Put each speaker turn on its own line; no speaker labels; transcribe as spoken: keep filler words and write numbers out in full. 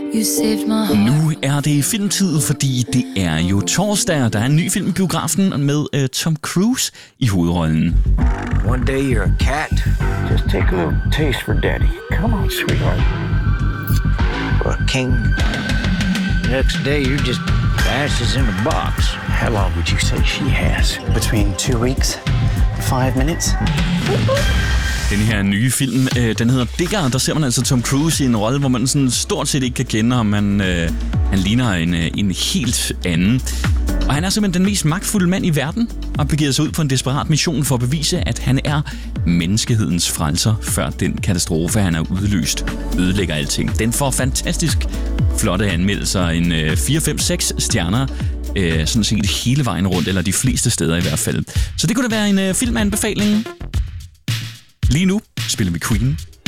You saved my heart.
Nu er det filmtid, fordi det er jo torsdag, og der er en ny film i biografen med uh, Tom Cruise i hovedrollen.
One day you're a cat. Just take a little taste for daddy. Come on, sweetheart. Or a king. Next day you're just ashes in a box. How long would you say she has?
Between two weeks and five minutes.
Den her nye film, øh, den hedder Digger. Der ser man altså Tom Cruise i en rolle, hvor man sådan stort set ikke kan kende ham. Han, øh, han ligner en, øh, en helt anden. Og han er simpelthen den mest magtfulde mand i verden, og begiver sig ud på en desperat mission for at bevise, at han er menneskehedens frelser, før den katastrofe, han har udløst, ødelægger alting. Den får fantastisk flotte anmeldelser, en øh, fire, fem, seks stjerner, øh, sådan set hele vejen rundt, eller de fleste steder i hvert fald. Så det kunne da være en øh, filmanbefaling. Lige nu spiller vi Queen